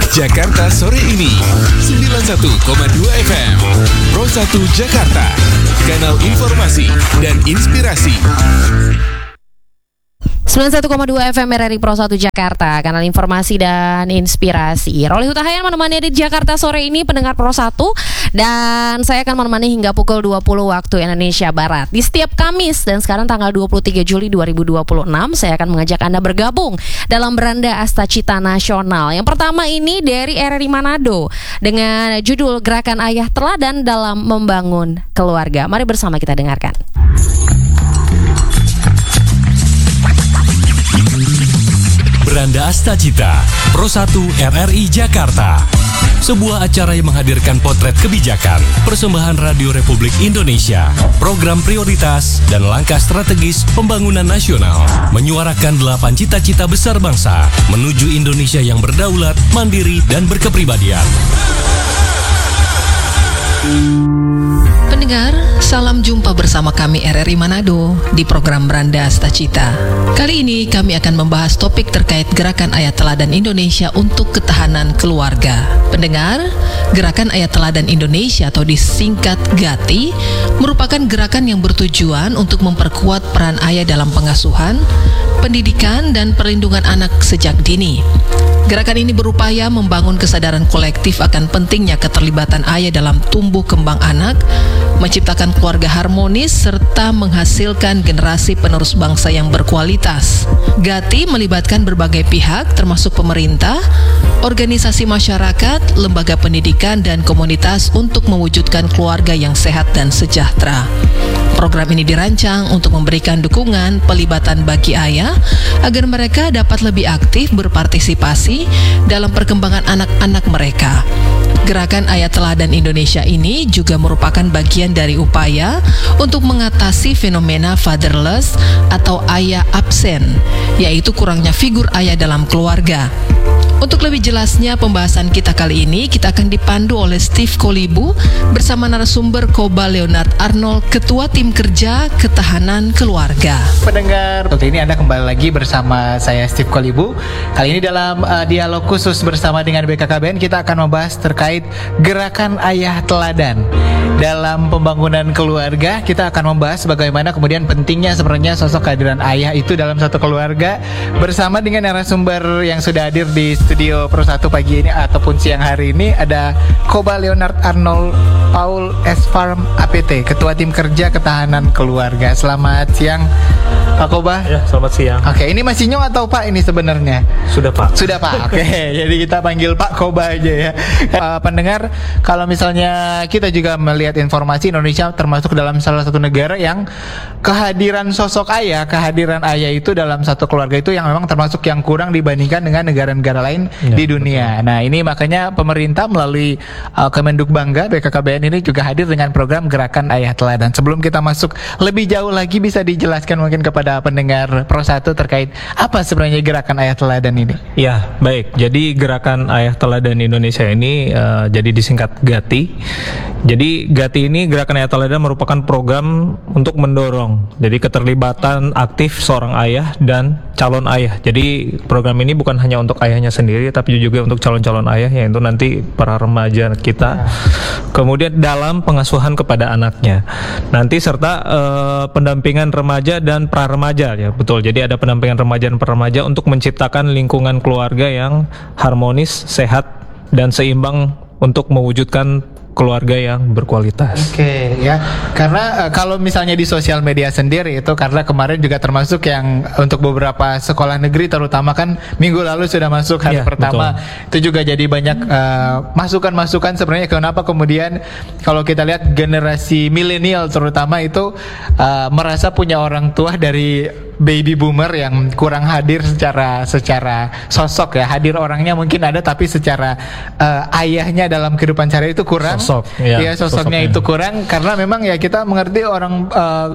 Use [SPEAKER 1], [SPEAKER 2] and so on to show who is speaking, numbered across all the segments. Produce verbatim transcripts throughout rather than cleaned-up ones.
[SPEAKER 1] Jakarta sore ini sembilan puluh satu koma dua F M Pro satu Jakarta, kanal informasi dan inspirasi.
[SPEAKER 2] sembilan puluh satu koma dua F M R R I Pro satu Jakarta, kanal informasi dan inspirasi. Roli Hutahayan menemani di Jakarta sore ini pendengar Pro satu, dan saya akan menemani hingga pukul dua puluh waktu Indonesia Barat. Di setiap Kamis dan sekarang tanggal dua puluh tiga Juli dua ribu dua puluh enam, saya akan mengajak Anda bergabung dalam Beranda Astacita Nasional. Yang pertama ini dari R R I Manado dengan judul Gerakan Ayah Teladan dalam Membangun Keluarga. Mari bersama kita dengarkan.
[SPEAKER 3] Beranda Astacita, Pro satu R R I Jakarta. Sebuah acara yang menghadirkan potret kebijakan, persembahan Radio Republik Indonesia, program prioritas, dan langkah strategis pembangunan nasional. Menyuarakan delapan cita-cita besar bangsa menuju Indonesia yang berdaulat, mandiri, dan berkepribadian.
[SPEAKER 4] Pendengar, salam jumpa bersama kami R R I Manado di program Beranda Astacita. Kali ini kami akan membahas topik terkait Gerakan Ayah Teladan Indonesia untuk Ketahanan Keluarga. Pendengar, Gerakan Ayah Teladan Indonesia atau disingkat GATI merupakan gerakan yang bertujuan untuk memperkuat peran ayah dalam pengasuhan, pendidikan, dan perlindungan anak sejak dini. Gerakan ini berupaya membangun kesadaran kolektif akan pentingnya keterlibatan ayah dalam tumbuh kembang anak, menciptakan keluarga harmonis, serta menghasilkan generasi penerus bangsa yang berkualitas. GATI melibatkan berbagai pihak termasuk pemerintah, organisasi masyarakat, lembaga pendidikan, dan komunitas untuk mewujudkan keluarga yang sehat dan sejahtera. Program ini dirancang untuk memberikan dukungan pelibatan bagi ayah agar mereka dapat lebih aktif berpartisipasi dalam perkembangan anak-anak mereka. Gerakan Ayah Teladan Indonesia ini juga merupakan bagian dari upaya untuk mengatasi fenomena fatherless atau ayah absen, yaitu kurangnya figur ayah dalam keluarga. Untuk lebih jelasnya pembahasan kita kali ini, kita akan dipandu oleh Steve Kolibu bersama narasumber Koba Leonard Arnold, Ketua Tim Kerja Ketahanan Keluarga.
[SPEAKER 5] Pendengar, kali ini Anda kembali lagi bersama saya Steve Kolibu. Kali ini dalam uh, dialog khusus bersama dengan B K K B N, kita akan membahas terkait Gerakan Ayah Teladan dalam pembangunan keluarga. Kita akan membahas bagaimana kemudian pentingnya sebenarnya sosok kehadiran ayah itu dalam satu keluarga, bersama dengan narasumber yang sudah hadir di studio Pro satu pagi ini ataupun siang hari ini. Ada Koba Leonard Arnold Paul S. Farm A P T, Ketua Tim Kerja Ketahanan Keluarga. Selamat siang Pak Koba.
[SPEAKER 6] Ya, selamat siang.
[SPEAKER 5] Oke, ini masih Nyong atau Pak ini sebenarnya?
[SPEAKER 6] Sudah Pak.
[SPEAKER 5] Sudah Pak, oke. Jadi kita panggil Pak Koba aja ya. uh, Pendengar, kalau misalnya kita juga melihat informasi, Indonesia termasuk dalam salah satu negara yang kehadiran sosok ayah, kehadiran ayah itu dalam satu keluarga itu yang memang termasuk yang kurang dibandingkan dengan negara-negara lain ya, di dunia. Betul. Nah, ini makanya pemerintah melalui uh, Kemenduk Bangga B K K B N ini juga hadir dengan program Gerakan Ayah Teladan. Sebelum kita masuk lebih jauh lagi, bisa dijelaskan mungkin kepada pendengar Pro satu terkait apa sebenarnya Gerakan Ayah Teladan ini?
[SPEAKER 6] Ya, baik. Jadi Gerakan Ayah Teladan Indonesia ini uh, jadi disingkat GATI. Jadi GATI ini, Gerakan Ayah Teladan, merupakan program untuk mendorong jadi keterlibatan aktif seorang ayah dan calon ayah. Jadi program ini bukan hanya untuk ayahnya sendiri, tapi juga untuk calon-calon ayah, yaitu nanti para remaja kita. Kemudian dalam pengasuhan kepada anaknya. Nanti serta uh, pendampingan remaja dan pra-remaja, ya betul. Jadi ada pendampingan remaja dan pra-remaja untuk menciptakan lingkungan keluarga yang harmonis, sehat, dan seimbang untuk mewujudkan keluarga yang berkualitas.
[SPEAKER 5] Oke, okay, ya. Karena uh, kalau misalnya di sosial media sendiri itu, karena kemarin juga termasuk yang untuk beberapa sekolah negeri terutama kan minggu lalu sudah masuk hari ya, pertama. Betul. Itu juga jadi banyak uh, masukan-masukan sebenarnya kenapa kemudian kalau kita lihat generasi milenial terutama itu uh, merasa punya orang tua dari baby boomer yang kurang hadir secara secara sosok ya. Hadir orangnya mungkin ada, tapi secara uh, ayahnya dalam kehidupan sehari itu kurang.
[SPEAKER 6] Sosok, ya,
[SPEAKER 5] ya sosoknya, sosoknya itu kurang, karena memang ya kita mengerti orang uh,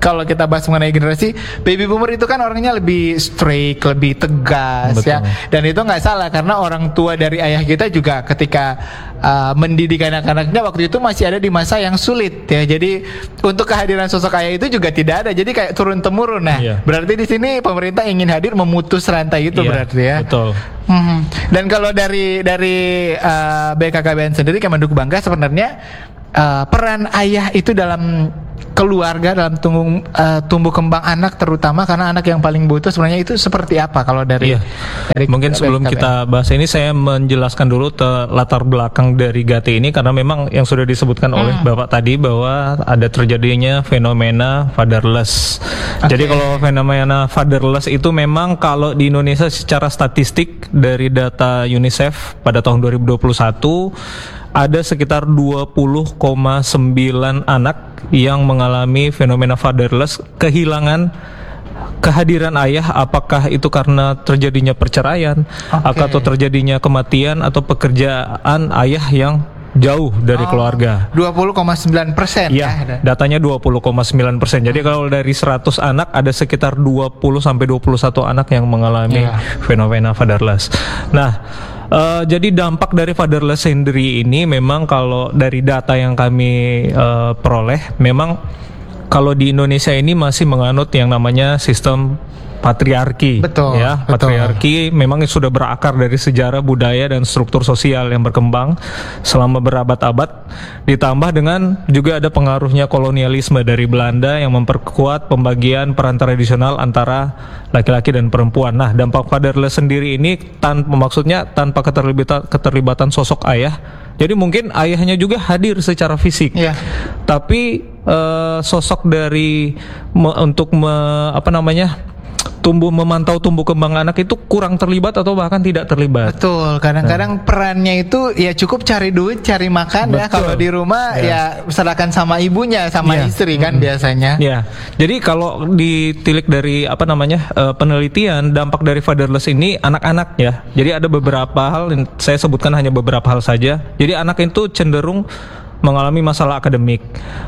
[SPEAKER 5] kalau kita bahas mengenai generasi baby boomer itu kan orangnya lebih strict, lebih tegas.
[SPEAKER 6] Betul.
[SPEAKER 5] Ya. Dan itu nggak salah karena orang tua dari ayah kita juga ketika uh, mendidik anak-anaknya waktu itu masih ada di masa yang sulit ya. Jadi untuk kehadiran sosok ayah itu juga tidak ada. Jadi kayak turun temurun. Nah,
[SPEAKER 6] Iya.
[SPEAKER 5] berarti di sini pemerintah ingin hadir memutus rantai itu
[SPEAKER 6] Iya,
[SPEAKER 5] berarti ya.
[SPEAKER 6] betul.
[SPEAKER 5] Hmm. Dan kalau dari dari uh, B K K B N sendiri Kemenhub Bangga sebenarnya uh, peran ayah itu dalam keluarga, dalam tumbuh uh, tumbuh kembang anak terutama karena anak yang paling butuh sebenarnya itu seperti apa kalau dari,
[SPEAKER 6] Iya.
[SPEAKER 5] dari
[SPEAKER 6] Mungkin sebelum
[SPEAKER 5] B K K B N?
[SPEAKER 6] kita bahas ini saya menjelaskan dulu te- latar belakang dari Gati ini karena memang yang sudah disebutkan oleh Bapak tadi bahwa ada terjadinya fenomena fatherless.
[SPEAKER 5] Oke.
[SPEAKER 6] Jadi kalau fenomena fatherless itu memang kalau di Indonesia secara statistik dari data UNICEF pada tahun dua ribu dua puluh satu ada sekitar dua puluh koma sembilan anak yang mengalami fenomena fatherless, kehilangan kehadiran ayah, apakah itu karena terjadinya perceraian,
[SPEAKER 5] Oke.
[SPEAKER 6] atau terjadinya kematian atau pekerjaan ayah yang jauh dari keluarga.
[SPEAKER 5] dua puluh koma sembilan persen
[SPEAKER 6] Iya, datanya dua puluh koma sembilan persen. Jadi kalau dari seratus anak ada sekitar dua puluh sampai dua puluh satu anak yang mengalami
[SPEAKER 5] Iya.
[SPEAKER 6] fenomena fatherless. Nah, uh, jadi dampak dari fatherless sendiri ini memang kalau dari data yang kami uh, peroleh, memang kalau di Indonesia ini masih menganut yang namanya sistem patriarki.
[SPEAKER 5] Betul,
[SPEAKER 6] Ya,
[SPEAKER 5] betul.
[SPEAKER 6] patriarki memang sudah berakar dari sejarah, budaya dan struktur sosial yang berkembang selama berabad-abad, ditambah dengan juga ada pengaruhnya kolonialisme dari Belanda yang memperkuat pembagian peran tradisional antara laki-laki dan perempuan. Nah, dampak fatherless sendiri ini tanpa maksudnya tanpa keterlibatan keterlibatan sosok ayah. Jadi mungkin ayahnya juga hadir secara fisik.
[SPEAKER 5] Iya.
[SPEAKER 6] Tapi eh, sosok dari me- untuk me- apa namanya? tumbuh memantau tumbuh kembang anak itu kurang terlibat atau bahkan tidak terlibat.
[SPEAKER 5] Betul, kadang-kadang perannya itu ya cukup cari duit, cari makan ya.
[SPEAKER 6] Betul.
[SPEAKER 5] Kalau di rumah
[SPEAKER 6] Ya.
[SPEAKER 5] ya serahkan sama ibunya, sama
[SPEAKER 6] Ya.
[SPEAKER 5] istri kan biasanya.
[SPEAKER 6] Ya, jadi kalau ditilik dari apa namanya eh, penelitian dampak dari fatherless ini anak-anak ya. Jadi ada beberapa hal, saya sebutkan hanya beberapa hal saja. Jadi anak itu cenderung mengalami masalah akademik.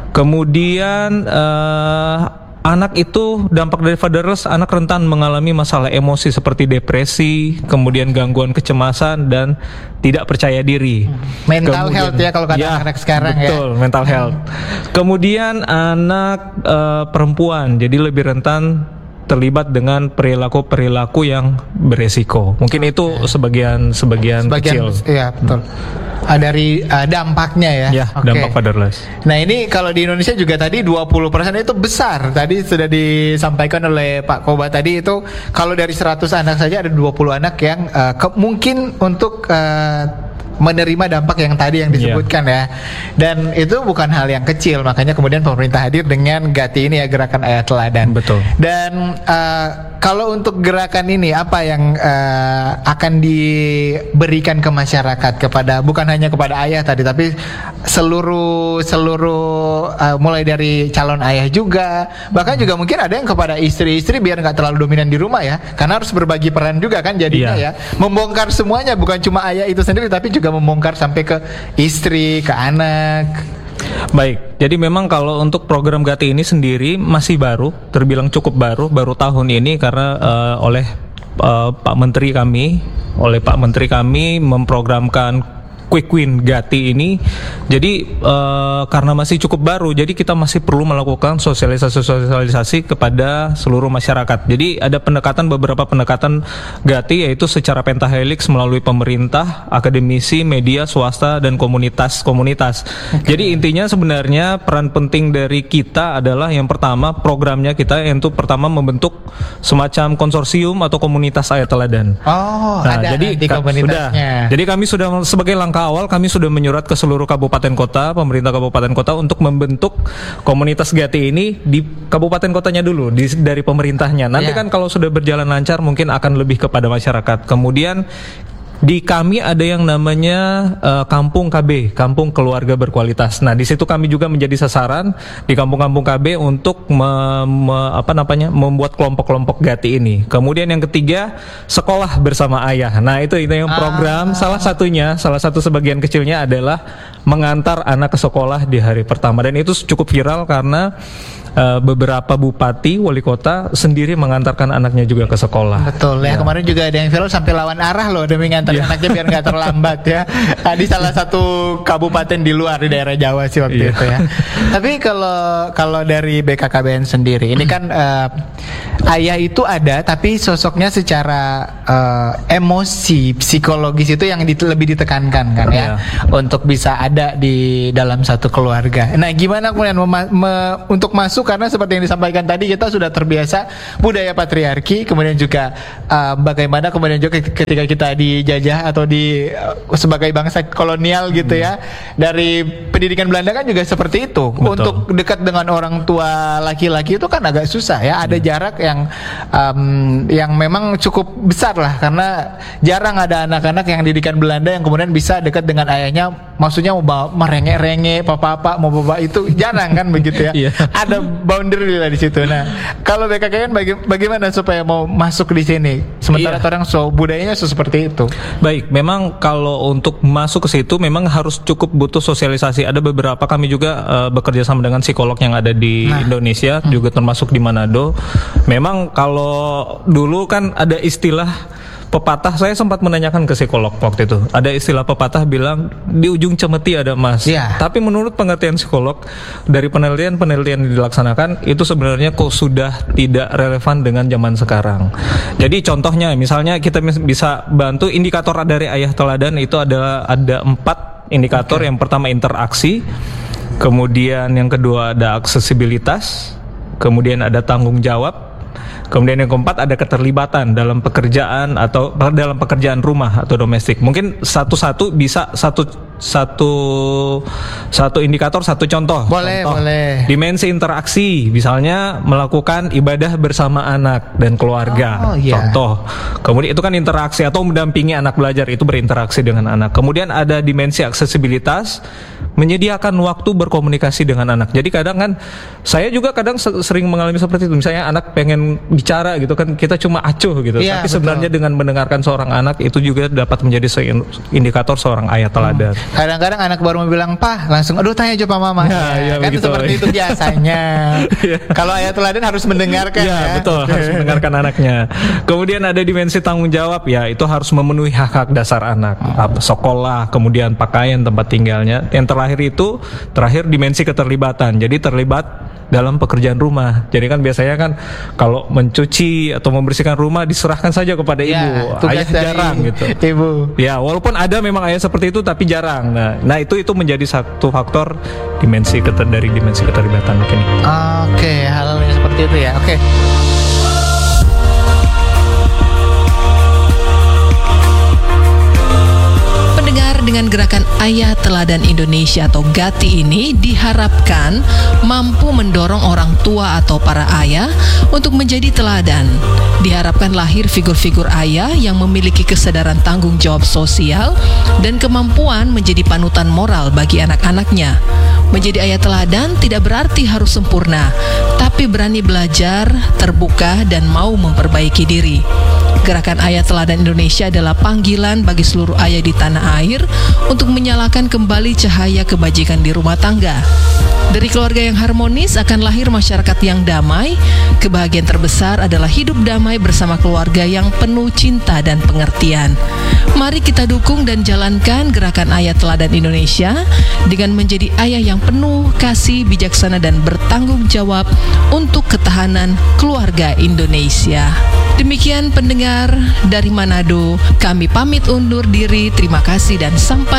[SPEAKER 6] Kemudian eh, anak itu dampak dari fatherless, anak rentan mengalami masalah emosi seperti depresi, kemudian gangguan kecemasan dan tidak percaya diri.
[SPEAKER 5] Mental health ya kalau kata
[SPEAKER 6] Ya,
[SPEAKER 5] anak sekarang ya.
[SPEAKER 6] betul, mental health. Kemudian anak eh, perempuan jadi lebih rentan terlibat dengan perilaku-perilaku yang beresiko. Mungkin itu sebagian sebagian,
[SPEAKER 5] Sebagian,
[SPEAKER 6] kecil.
[SPEAKER 5] iya betul. Ah, dari ah, dampaknya ya.
[SPEAKER 6] Ya,
[SPEAKER 5] Oke.
[SPEAKER 6] dampak fatherless.
[SPEAKER 5] Nah ini kalau di Indonesia juga tadi dua puluh persen itu besar. Tadi sudah disampaikan oleh Pak Koba tadi itu kalau dari seratus anak saja ada dua puluh anak yang uh, ke- mungkin untuk uh, menerima dampak yang tadi yang disebutkan ya. Dan itu bukan hal yang kecil, makanya kemudian pemerintah hadir dengan Gati ini ya, gerakan ayah teladan.
[SPEAKER 6] Betul.
[SPEAKER 5] Dan uh, kalau untuk gerakan ini apa yang uh, akan diberikan ke masyarakat, kepada bukan hanya kepada ayah tadi tapi seluruh seluruh uh, mulai dari calon ayah juga, bahkan juga mungkin ada yang kepada istri-istri biar nggak terlalu dominan di rumah ya, karena harus berbagi peran juga kan jadinya
[SPEAKER 6] Iya.
[SPEAKER 5] ya, membongkar semuanya bukan cuma ayah itu sendiri tapi juga membongkar sampai ke istri, ke anak.
[SPEAKER 6] Baik, jadi memang kalau untuk program Gati ini sendiri masih baru, terbilang cukup baru, baru tahun ini karena eh, oleh eh, Pak Menteri kami, oleh Pak Menteri kami memprogramkan Quick Win Gati ini. Jadi eh, karena masih cukup baru, jadi kita masih perlu melakukan sosialisasi-sosialisasi kepada seluruh masyarakat. Jadi ada pendekatan, beberapa pendekatan Gati yaitu secara pentahelix melalui pemerintah, akademisi, media, swasta dan komunitas-komunitas. Jadi intinya sebenarnya peran penting dari kita adalah yang pertama programnya kita yaitu pertama membentuk semacam konsorsium atau komunitas ayah teladan.
[SPEAKER 5] Oh,
[SPEAKER 6] Nah,
[SPEAKER 5] ada
[SPEAKER 6] jadi
[SPEAKER 5] nanti
[SPEAKER 6] ka-
[SPEAKER 5] komunitasnya.
[SPEAKER 6] sudah. Jadi kami sudah sebagai langkah awal kami sudah menyurat ke seluruh kabupaten kota, pemerintah kabupaten kota untuk membentuk komunitas Gati ini di kabupaten kotanya dulu, di, dari pemerintahnya. Nanti
[SPEAKER 5] Ya.
[SPEAKER 6] kan kalau sudah berjalan lancar mungkin akan lebih kepada masyarakat. Kemudian di kami ada yang namanya uh, Kampung K B, Kampung Keluarga Berkualitas. Nah, di situ kami juga menjadi sasaran di kampung-kampung K B untuk me, me, apa namanya membuat kelompok-kelompok Gati ini. Kemudian yang ketiga, sekolah bersama ayah. Nah, itu itu yang program. Salah satunya, salah satu sebagian kecilnya adalah mengantar anak ke sekolah di hari pertama. Dan itu cukup viral karena uh, beberapa bupati, wali kota sendiri mengantarkan anaknya juga ke sekolah.
[SPEAKER 5] Betul ya,
[SPEAKER 6] Ya.
[SPEAKER 5] kemarin juga ada yang viral sampai lawan arah loh demi ngantar
[SPEAKER 6] Ya.
[SPEAKER 5] anaknya biar nggak terlambat ya. Nah, di salah satu kabupaten di luar di daerah Jawa sih waktu
[SPEAKER 6] Iya.
[SPEAKER 5] itu ya. Tapi kalau kalau dari B K K B N sendiri ini kan eh, ayah itu ada tapi sosoknya secara eh, emosi psikologis itu yang dit- lebih ditekankan kan ya,
[SPEAKER 6] Iya.
[SPEAKER 5] untuk bisa ada di dalam satu keluarga. Nah, gimana kemudian mema- me- untuk masuk, karena seperti yang disampaikan tadi kita sudah terbiasa budaya patriarki, kemudian juga uh, bagaimana kemudian juga ketika kita dijajah atau di uh, sebagai bangsa kolonial gitu ya, dari pendidikan Belanda kan juga seperti itu.
[SPEAKER 6] Betul.
[SPEAKER 5] Untuk dekat dengan orang tua laki-laki itu kan agak susah ya, ada jarak yang um, yang memang cukup besar lah, karena jarang ada anak-anak yang didikan Belanda yang kemudian bisa dekat dengan ayahnya, maksudnya mau bawa merengek-rengek papa-papa mau bawa itu jarang kan begitu ya.
[SPEAKER 6] Iya.
[SPEAKER 5] Ada boundary lah di situ. Nah, kalau B K K N baga- bagaimana supaya mau masuk di sini? Sementara
[SPEAKER 6] Iya.
[SPEAKER 5] orang so budayanya so seperti itu.
[SPEAKER 6] Baik, memang kalau untuk masuk ke situ memang harus cukup butuh sosialisasi. Ada beberapa kami juga uh, bekerja sama dengan psikolog yang ada di
[SPEAKER 5] Nah.
[SPEAKER 6] Indonesia, juga termasuk di Manado. Memang kalau dulu kan ada istilah pepatah, saya sempat menanyakan ke psikolog waktu itu. Ada istilah pepatah bilang di ujung cemeti ada emas.
[SPEAKER 5] Iya.
[SPEAKER 6] Tapi menurut pengertian psikolog dari penelitian-penelitian yang dilaksanakan itu sebenarnya kok sudah tidak relevan dengan zaman sekarang. Jadi contohnya misalnya kita mis- bisa bantu indikator dari ayah teladan itu adalah ada empat indikator. Yang pertama interaksi, kemudian yang kedua ada aksesibilitas, kemudian ada tanggung jawab. Kemudian yang keempat ada keterlibatan dalam pekerjaan atau dalam pekerjaan rumah atau domestik. Mungkin satu-satu bisa satu satu satu indikator, satu contoh.
[SPEAKER 5] Boleh,
[SPEAKER 6] Contoh,
[SPEAKER 5] boleh.
[SPEAKER 6] dimensi interaksi, misalnya melakukan ibadah bersama anak dan keluarga.
[SPEAKER 5] Oh, iya.
[SPEAKER 6] Contoh. Kemudian itu kan interaksi atau mendampingi anak belajar, itu berinteraksi dengan anak. Kemudian ada dimensi aksesibilitas, menyediakan waktu berkomunikasi dengan anak. Jadi kadang kan saya juga kadang se- sering mengalami seperti itu. Misalnya anak pengen bicara gitu kan, kita cuma acuh gitu.
[SPEAKER 5] Iya,
[SPEAKER 6] Tapi
[SPEAKER 5] betul.
[SPEAKER 6] sebenarnya dengan mendengarkan seorang anak itu juga dapat menjadi se- indikator seorang ayah teladan.
[SPEAKER 5] Kadang-kadang anak baru mau bilang, "Pah," langsung, "Aduh, tanya aja Pak Mama."
[SPEAKER 6] Ya, ya,
[SPEAKER 5] kan
[SPEAKER 6] begitu.
[SPEAKER 5] seperti itu biasanya.
[SPEAKER 6] Iya.
[SPEAKER 5] Kalau ayah teladan harus mendengarkan ya.
[SPEAKER 6] Ya betul, harus mendengarkan anaknya. Kemudian ada dimensi tanggung jawab, ya itu harus memenuhi hak-hak dasar anak, Ap- sekolah, kemudian pakaian, tempat tinggalnya. Yang terakhir itu terakhir dimensi keterlibatan. Jadi terlibat dalam pekerjaan rumah. Jadi kan biasanya kan kalau mencuci atau membersihkan rumah diserahkan saja kepada
[SPEAKER 5] Ya,
[SPEAKER 6] ibu.
[SPEAKER 5] tugas
[SPEAKER 6] Ayah
[SPEAKER 5] dari
[SPEAKER 6] jarang gitu.
[SPEAKER 5] ibu.
[SPEAKER 6] Ya, walaupun ada memang ayah seperti itu tapi jarang. Nah, nah itu itu menjadi satu faktor dimensi keter dari dimensi keterlibatan mungkin.
[SPEAKER 5] Oke, hal yang seperti itu ya. Oke.
[SPEAKER 4] Pendengar, dengan gerakan Ayah Teladan Indonesia atau GATI ini diharapkan mampu mendorong orang tua atau para ayah untuk menjadi teladan. Diharapkan lahir figur-figur ayah yang memiliki kesadaran tanggung jawab sosial dan kemampuan menjadi panutan moral bagi anak-anaknya. Menjadi ayah teladan tidak berarti harus sempurna, tapi berani belajar, terbuka, dan mau memperbaiki diri. Gerakan Ayah Teladan Indonesia adalah panggilan bagi seluruh ayah di tanah air untuk menyalakan kembali cahaya kebajikan di rumah tangga. Dari keluarga yang harmonis akan lahir masyarakat yang damai. Kebahagiaan terbesar adalah hidup damai bersama keluarga yang penuh cinta dan pengertian. Mari kita dukung dan jalankan gerakan Ayah Teladan Indonesia dengan menjadi ayah yang penuh kasih, bijaksana, dan bertanggung jawab untuk ketahanan keluarga Indonesia. Demikian pendengar dari Manado, kami pamit undur diri. Terima kasih dan sampai